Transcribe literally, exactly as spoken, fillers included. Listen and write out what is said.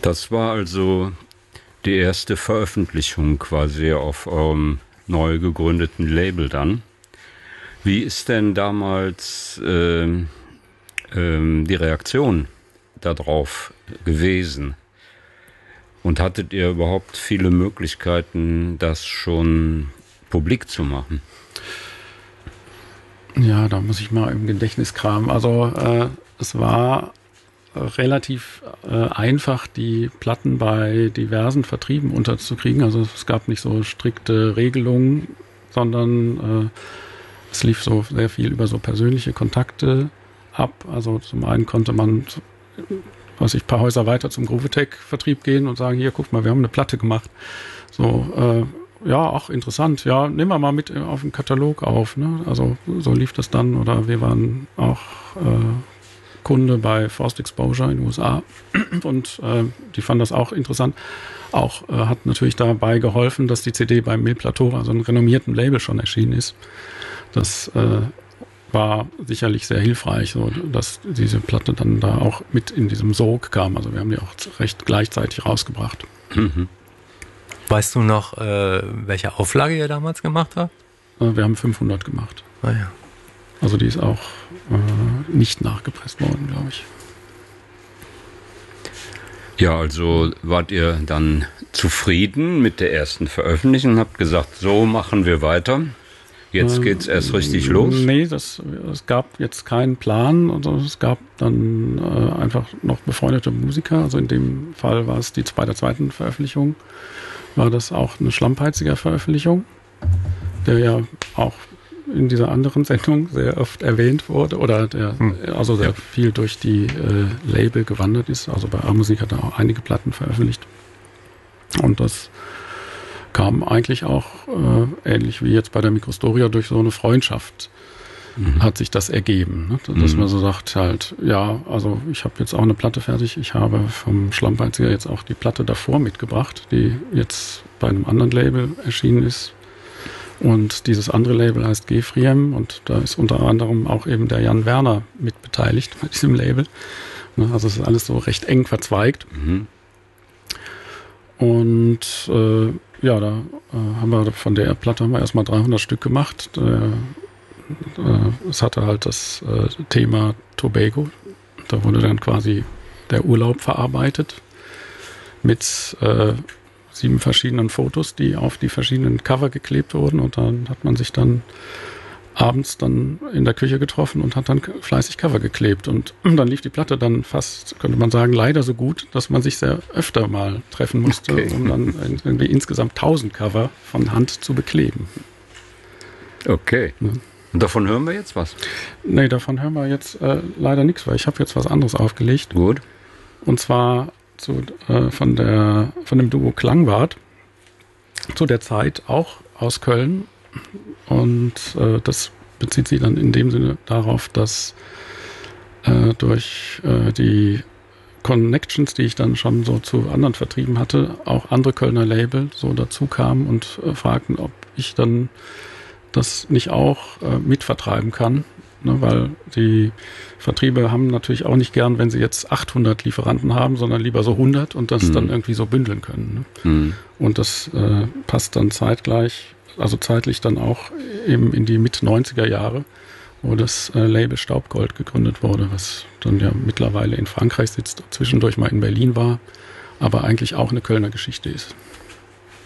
Das war also die erste Veröffentlichung quasi auf eurem neu gegründeten Label dann. Wie ist denn damals ähm, ähm, die Reaktion darauf gewesen? Und hattet ihr überhaupt viele Möglichkeiten, das schon publik zu machen? Ja, da muss ich mal im Gedächtnis kramen. Also äh, es war relativ äh, einfach, die Platten bei diversen Vertrieben unterzukriegen. Also es gab nicht so strikte Regelungen, sondern äh, es lief so sehr viel über so persönliche Kontakte ab. Also zum einen konnte man, weiß ich, ein paar Häuser weiter zum Groovitech-Vertrieb gehen und sagen, hier, guck mal, wir haben eine Platte gemacht. So, äh, ja, auch interessant. Ja, nehmen wir mal mit auf den Katalog auf. Ne? Also so lief das dann. Oder wir waren auch äh, Kunde bei Forced Exposure in den U S A und äh, die fanden das auch interessant. Auch äh, hat natürlich dabei geholfen, dass die C D beim Mille Plateau, also einem renommierten Label, schon erschienen ist. Das äh, war sicherlich sehr hilfreich, so, dass diese Platte dann da auch mit in diesem Sog kam. Also wir haben die auch recht gleichzeitig rausgebracht. Mhm. Weißt du noch, äh, welche Auflage ihr damals gemacht habt? Äh, wir haben fünfhundert gemacht. Ah ja. Also die ist auch äh, nicht nachgepresst worden, glaube ich. Ja, also wart ihr dann zufrieden mit der ersten Veröffentlichung und habt gesagt, so machen wir weiter. Jetzt ähm, geht's erst richtig los? Nee, das, es gab jetzt keinen Plan. Also es gab dann äh, einfach noch befreundete Musiker. Also in dem Fall war es die, bei der zweiten Veröffentlichung, war das auch eine Schlammpeiziger Veröffentlichung, der ja auch in dieser anderen Sendung sehr oft erwähnt wurde oder der hm. also sehr ja. viel durch die äh, Label gewandert ist. Also bei A-Musik hat er auch einige Platten veröffentlicht. Und das kam eigentlich auch äh, ähnlich wie jetzt bei der Microstoria durch so eine Freundschaft mhm. hat sich das ergeben. Ne? Dass mhm. man so sagt halt, ja, also ich habe jetzt auch eine Platte fertig. Ich habe vom Schlammpeiziger jetzt auch die Platte davor mitgebracht, die jetzt bei einem anderen Label erschienen ist. Und dieses andere Label heißt Gefriem und da ist unter anderem auch eben der Jan Werner mit beteiligt bei diesem Label. Also es ist alles so recht eng verzweigt. Mhm. Und äh, ja, da äh, haben wir von der Platte haben wir erstmal dreihundert Stück gemacht. Äh, äh, es hatte halt das äh, Thema Tobago. Da wurde dann quasi der Urlaub verarbeitet mit äh, sieben verschiedenen Fotos, die auf die verschiedenen Cover geklebt wurden und dann hat man sich dann abends dann in der Küche getroffen und hat dann fleißig Cover geklebt und dann lief die Platte dann fast, könnte man sagen, leider so gut, dass man sich sehr öfter mal treffen musste, okay. um dann irgendwie insgesamt tausend Cover von Hand zu bekleben. Okay. Ja. Und davon hören wir jetzt was? Nee, davon hören wir jetzt äh, leider nichts, weil ich habe jetzt was anderes aufgelegt. Gut. Und zwar Zu, äh, von, der, von dem Duo Klangwart, zu der Zeit auch aus Köln. Und äh, das bezieht sich dann in dem Sinne darauf, dass äh, durch äh, die Connections, die ich dann schon so zu anderen Vertrieben hatte, auch andere Kölner Label so dazu kamen und äh, fragten, ob ich dann das nicht auch äh, mitvertreiben kann. Ne, weil die Vertriebe haben natürlich auch nicht gern, wenn sie jetzt achthundert Lieferanten haben, sondern lieber so hundert und das mhm. dann irgendwie so bündeln können. Ne? Mhm. Und das äh, passt dann zeitgleich, also zeitlich dann auch eben in die Mit-neunziger Jahre, wo das äh, Label Staubgold gegründet wurde, was dann ja mittlerweile in Frankreich sitzt, zwischendurch mal in Berlin war, aber eigentlich auch eine Kölner Geschichte ist.